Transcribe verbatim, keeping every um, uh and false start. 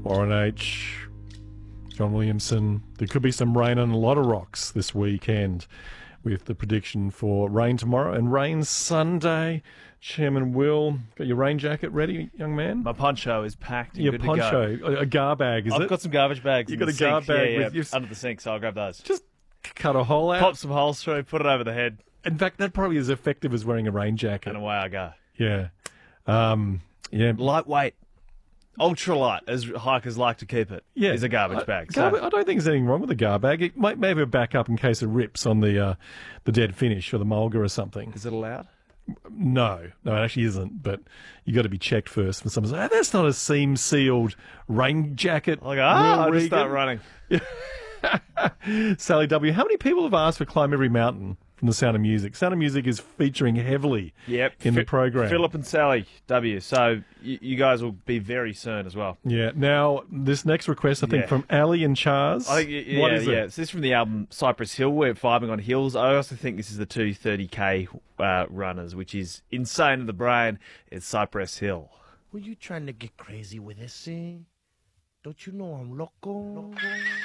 Warren H, John Williamson. There could be some rain on a lot of rocks this weekend with the prediction for rain tomorrow and rain Sunday. Chairman Will, got your rain jacket ready, young man? My poncho is packed and Your good poncho, to go. a, a gar bag, is I've it? got some garbage bags. You in got the a gar sink. bag yeah, with yeah, your- under the sink, so I'll grab those. Just cut a hole out. Pop some holes through, put it over the head, In fact, that probably is effective as wearing a rain jacket. and away I go. Yeah. Um, yeah. Lightweight, ultra light, as hikers like to keep it. Yeah, is a garbage I, bag. Gar- So, I don't think there's anything wrong with the gar bag. It might maybe a backup in case it rips on the uh, the dead finish or the mulga or something. is it allowed? No, no, it actually isn't. But you got to be checked first. When someone says, "Oh, that's not a seam sealed rain jacket." Like, ah, Will I just start Regan." running. Sally W. How many people have asked for Climb Every Mountain from The Sound of Music? Sound of Music is featuring heavily Yep. in the Fi- program. Philip and Sally W. So you, you guys will be very soon as well. Yeah. Now, this next request, I think, Yeah. from Ali and Chars. I think, y- What yeah, is yeah. it? So this is from the album Cypress Hill. We're vibing on hills. I also think this is the two thirty K uh, runners, which is insane in the brain. It's Cypress Hill. Were you trying to get crazy with this, eh? Don't you know I'm loco?